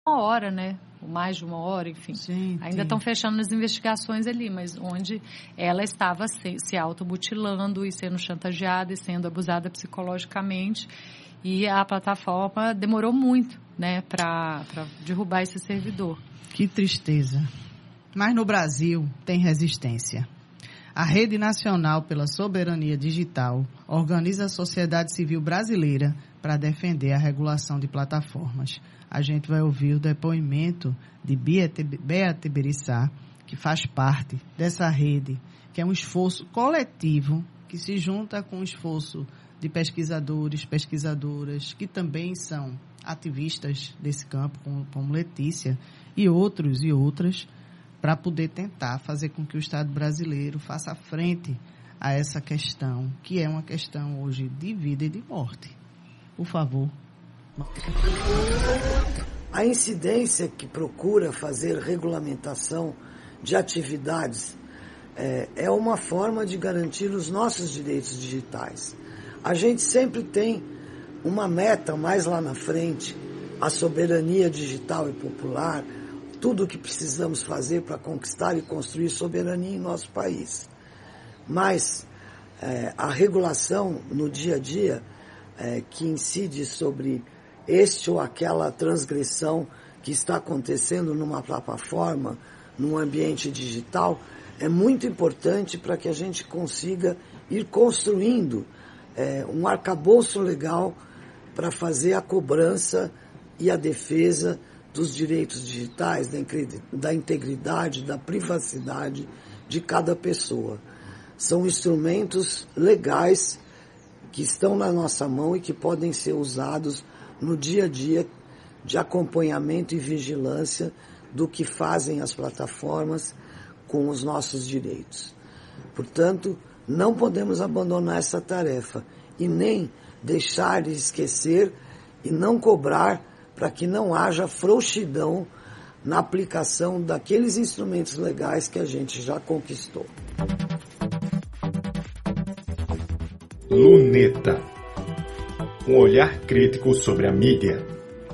hora, né? Ou mais de 1 hora, enfim. Gente. Ainda estão fechando as investigações ali, mas onde ela estava se automutilando e sendo chantageada e sendo abusada psicologicamente. E a plataforma demorou muito, né, para derrubar esse servidor. Que tristeza. Mas no Brasil tem resistência. A Rede Nacional pela Soberania Digital organiza a sociedade civil brasileira para defender a regulação de plataformas. A gente vai ouvir o depoimento de Bea Tibiriçá, que faz parte dessa rede, que é um esforço coletivo que se junta com o esforço de pesquisadores, pesquisadoras, que também são ativistas desse campo, como Letícia, e outros e outras, para poder tentar fazer com que o Estado brasileiro faça frente a essa questão, que é uma questão hoje de vida e de morte. Por favor. A incidência que procura fazer regulamentação de atividades é uma forma de garantir os nossos direitos digitais. A gente sempre tem uma meta mais lá na frente, a soberania digital e popular, tudo o que precisamos fazer para conquistar e construir soberania em nosso país. Mas a regulação no dia a dia que incide sobre este ou aquela transgressão que está acontecendo numa plataforma, num ambiente digital, é muito importante para que a gente consiga ir construindo um arcabouço legal para fazer a cobrança e a defesa dos direitos digitais, da integridade, da privacidade de cada pessoa. São instrumentos legais que estão na nossa mão e que podem ser usados no dia a dia de acompanhamento e vigilância do que fazem as plataformas com os nossos direitos. Portanto, não podemos abandonar essa tarefa e nem deixar de esquecer e não cobrar para que não haja frouxidão na aplicação daqueles instrumentos legais que a gente já conquistou. Luneta. Um olhar crítico sobre a mídia.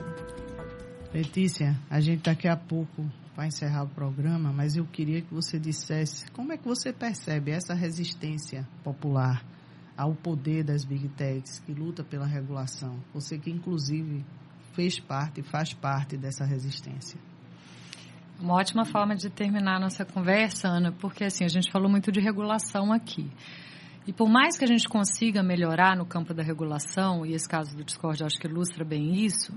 Letícia, a gente daqui a pouco vai encerrar o programa, mas eu queria que você dissesse como é que você percebe essa resistência popular ao poder das Big Techs que luta pela regulação. Você que, inclusive, faz parte dessa resistência. Uma ótima forma de terminar a nossa conversa, Ana, porque assim, a gente falou muito de regulação aqui. E por mais que a gente consiga melhorar no campo da regulação, e esse caso do Discord eu acho que ilustra bem isso,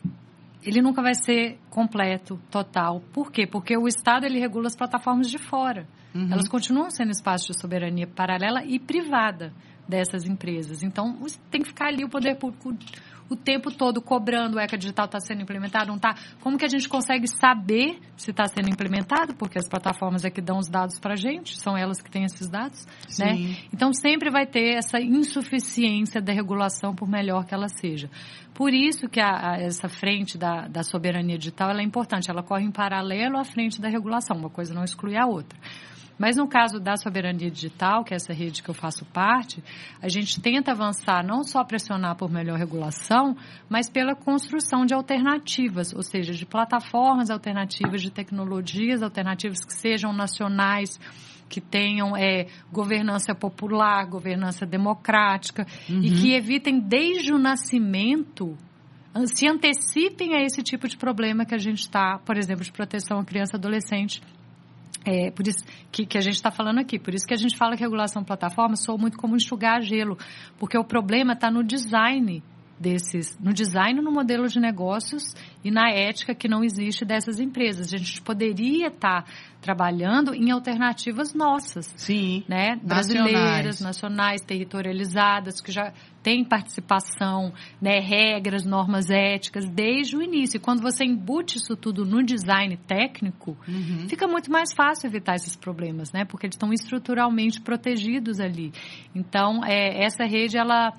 ele nunca vai ser completo, total. Por quê? Porque o Estado ele regula as plataformas de fora. Uhum. Elas continuam sendo espaço de soberania paralela e privada dessas empresas. Então, tem que ficar ali o poder público o tempo todo cobrando, o ECA digital está sendo implementado, não está? Como que a gente consegue saber se está sendo implementado? Porque as plataformas é que dão os dados para a gente, são elas que têm esses dados, né? Então, sempre vai ter essa insuficiência da regulação, por melhor que ela seja. Por isso que essa frente da soberania digital ela é importante, ela corre em paralelo à frente da regulação, uma coisa não exclui a outra. Mas no caso da soberania digital, que é essa rede que eu faço parte, a gente tenta avançar não só pressionar por melhor regulação, mas pela construção de alternativas, ou seja, de plataformas alternativas, de tecnologias alternativas que sejam nacionais, que tenham governança popular, governança democrática, e que evitem desde o nascimento, se antecipem a esse tipo de problema que a gente está, por exemplo, de proteção à criança e adolescente. Por isso que a gente está falando aqui. Por isso que a gente fala que regulação plataforma soa muito como enxugar gelo, porque o problema está no design no design, no modelo de negócios e na ética que não existe dessas empresas. A gente poderia estar trabalhando em alternativas nossas. Sim, né? Brasileiras, nacionais, territorializadas, que já têm participação, né? Regras, normas éticas, desde o início. E quando você embute isso tudo no design técnico, fica muito mais fácil evitar esses problemas, né? Porque eles estão estruturalmente protegidos ali. Então, essa rede,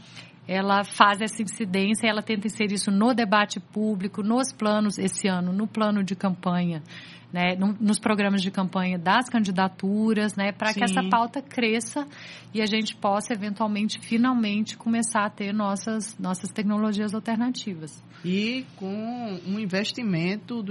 ela faz essa incidência, ela tenta inserir isso no debate público, nos planos, esse ano, no plano de campanha né, nos programas de campanha das candidaturas, né, para que essa pauta cresça e a gente possa, eventualmente, finalmente, começar a ter nossas tecnologias alternativas. E com um investimento